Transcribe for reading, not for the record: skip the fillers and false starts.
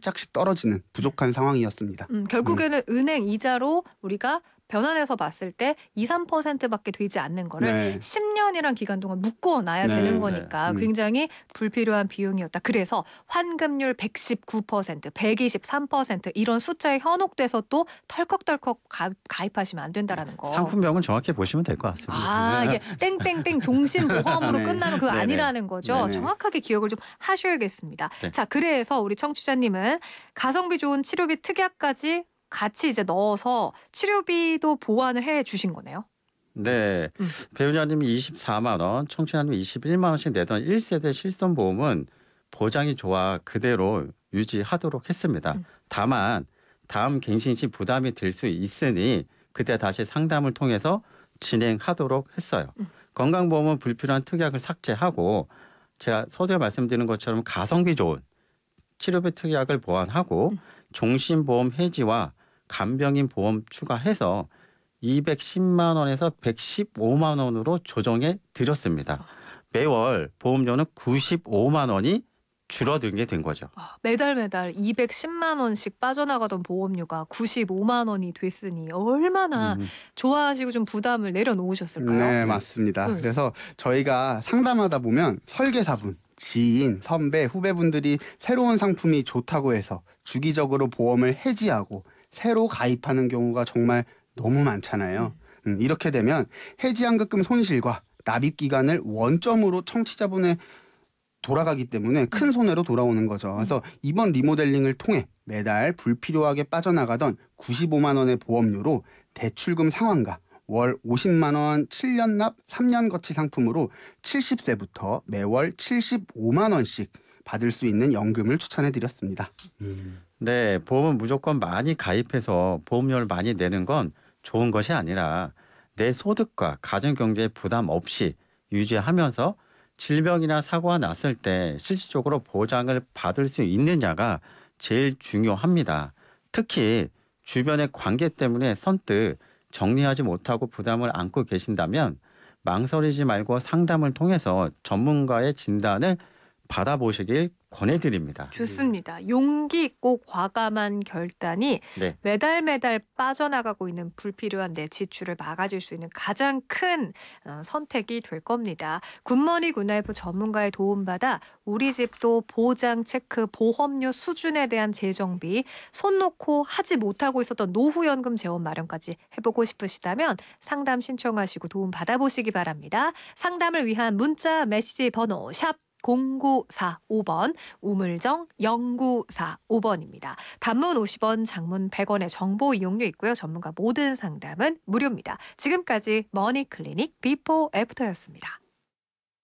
살짝씩 떨어지는 부족한 상황이었습니다. 결국에는 은행 이자로 우리가 변환해서 봤을 때 2~3%밖에 되지 않는 거를 네. 10년이란 기간 동안 묶어놔야 네. 되는 거니까 네. 굉장히 불필요한 비용이었다. 그래서 환급률 119%, 123% 이런 숫자에 현혹돼서 또 털컥털컥 가입하시면 안 된다라는 거. 상품명은 정확히 보시면 될 것 같습니다. 아, 이게 땡땡땡 종신보험으로 네. 끝나면 그거 네네. 아니라는 거죠. 네네. 정확하게 기억을 좀 하셔야겠습니다. 네. 자, 그래서 우리 청취자님은 가성비 좋은 치료비 특약까지 같이 이제 넣어서 치료비도 보완을 해 주신 거네요. 네. 배우자님이 24만 원, 청취자님이 21만 원씩 내던 1세대 실손보험은 보장이 좋아 그대로 유지하도록 했습니다. 다만 다음 갱신 시 부담이 될 수 있으니 그때 다시 상담을 통해서 진행하도록 했어요. 건강보험은 불필요한 특약을 삭제하고 제가 서두에 말씀드린 것처럼 가성비 좋은 치료비 특약을 보완하고 종신보험 해지와 간병인 보험 추가해서 210만 원에서 115만 원으로 조정해 드렸습니다. 매월 보험료는 95만 원이 줄어들게 된 거죠. 매달 210만 원씩 빠져나가던 보험료가 95만 원이 됐으니 얼마나 좋아하시고 좀 부담을 내려놓으셨을까요? 네, 맞습니다. 그래서 저희가 상담하다 보면 설계사분, 지인, 선배, 후배분들이 새로운 상품이 좋다고 해서 주기적으로 보험을 해지하고 새로 가입하는 경우가 정말 너무 많잖아요. 이렇게 되면 해지환급금 손실과 납입 기간을 원점으로 청취자분의 돌아가기 때문에 큰 손해로 돌아오는 거죠. 그래서 이번 리모델링을 통해 매달 불필요하게 빠져나가던 95만 원의 보험료로 대출금 상환과 월 50만 원 7년 납 3년 거치 상품으로 70세부터 매월 75만 원씩 받을 수 있는 연금을 추천해 드렸습니다. 네, 보험은 무조건 많이 가입해서 보험료를 많이 내는 건 좋은 것이 아니라 내 소득과 가정 경제에 부담 없이 유지하면서 질병이나 사고가 났을 때 실질적으로 보장을 받을 수 있느냐가 제일 중요합니다. 특히 주변의 관계 때문에 선뜻 정리하지 못하고 부담을 안고 계신다면 망설이지 말고 상담을 통해서 전문가의 진단을 받아보시길 권해드립니다. 좋습니다. 용기 있고 과감한 결단이 네. 매달 빠져나가고 있는 불필요한 내 지출을 막아줄 수 있는 가장 큰 선택이 될 겁니다. 굿머니 굿나이프 전문가의 도움받아 우리 집도 보장 체크, 보험료 수준에 대한 재정비, 손 놓고 하지 못하고 있었던 노후연금 재원 마련까지 해보고 싶으시다면 상담 신청하시고 도움 받아보시기 바랍니다. 상담을 위한 문자 메시지 번호 샵 0945번, 우물정 0945번입니다. 단문 50원, 장문 100원의 정보 이용료 있고요. 전문가 모든 상담은 무료입니다. 지금까지 머니클리닉 비포 애프터였습니다.